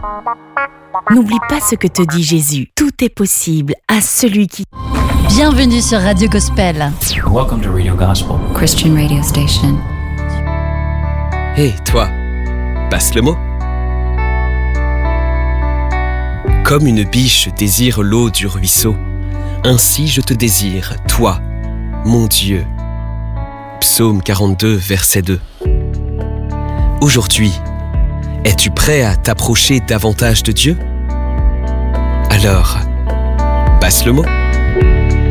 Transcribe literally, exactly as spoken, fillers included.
N'oublie pas ce que te dit Jésus. Tout est possible à celui qui... Bienvenue sur Radio Gospel. Welcome to Radio Gospel. Christian radio station. Hé, hey, toi, passe le mot. Comme une biche désire l'eau du ruisseau, ainsi je te désire, toi, mon Dieu. Psaume quarante-deux, verset deux. Aujourd'hui, es-tu prêt à t'approcher davantage de Dieu ? Alors, passe le mot.